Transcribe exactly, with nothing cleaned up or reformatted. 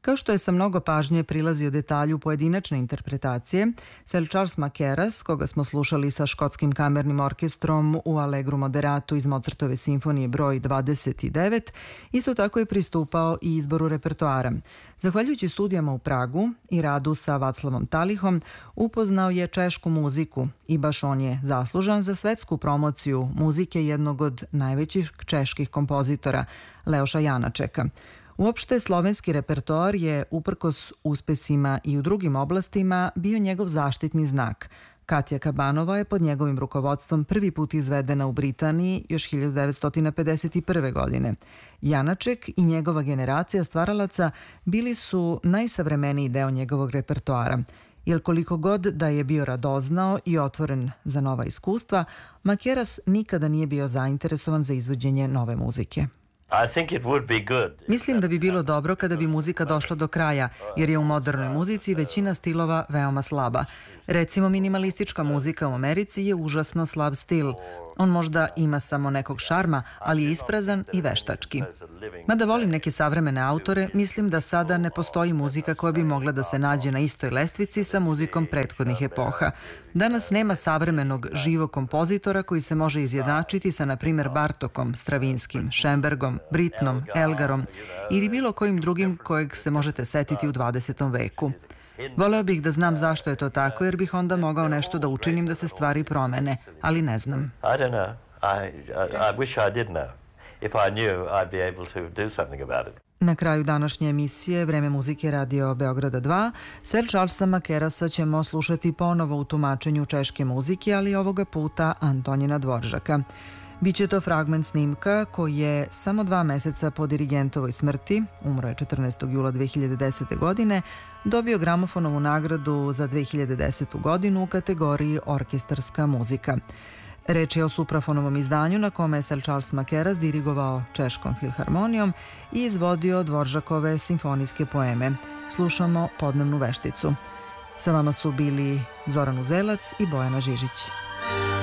Kao što je sa mnogo pažnje prilazio detalju pojedinačne interpretacije, Sir Charles Mackerras, koga smo slušali sa škotskim kamernim orkestrom u Allegru Moderatu iz Mozartove simfonije broj dvadeset devet, isto tako je pristupao i izboru repertoara. Zahvaljujući studijama u Pragu i radu sa Václavom Talihom, upoznao je češku muziku i baš on je zaslužan za svetsku promociju muzike jednog od najvećih čeških kompozitora, Leoša Janačeka. Uopšte, slovenski repertoar je, uprkos uspesima i u drugim oblastima, bio njegov zaštitni znak. Katja Kabanova je pod njegovim rukovodstvom prvi put izvedena u Britaniji još hiljadu devetsto pedeset prve. godine. Janaček i njegova generacija stvaralaca bili su najsavremeniji deo njegovog repertoara, jer koliko god da je bio radoznao i otvoren za nova iskustva, Mackerras nikada nije bio zainteresovan za izvođenje nove muzike. Mislim da bi bilo dobro kada bi muzika došla do kraja, jer je u modernoj muzici većina stilova veoma slaba. Recimo, minimalistička muzika u Americi je užasno slab stil. On možda ima samo nekog šarma, ali je isprazan i veštački. Mada volim neke savremene autore, mislim da sada ne postoji muzika koja bi mogla da se nađe na istoj lestvici sa muzikom prethodnih epoha. Danas nema savremenog živog kompozitora koji se može izjednačiti sa, na primjer, Bartokom, Stravinskim, Šembergom, Britnom, Elgarom ili bilo kojim drugim kojeg se možete setiti u dvadesetom veku. Voleo bih da znam zašto je to tako, jer bih onda mogao nešto da učinim da se stvari promene, ali ne znam. Na kraju današnje emisije Vreme muzike Radio Beograda dva, Sir Charlesa Mackerrasa ćemo slušati ponovo u tumačenju češke muzike, ali ovoga puta Antonina Dvoržaka. Biće to fragment snimka koji je samo dva meseca po dirigentovoj smrti, umro je četrnaestog jula dve hiljade desete. godine, dobio gramofonovu nagradu za dve hiljade desetu. godinu u kategoriji orkestarska muzika. Reč je o suprafonovom izdanju na kome je Sir Charles Mackerras dirigovao Češkom filharmonijom i izvodio Dvoržakove simfonijske poeme. Slušamo Podnevnu vešticu. Sa vama su bili Zoran Uzelac i Bojana Žižić.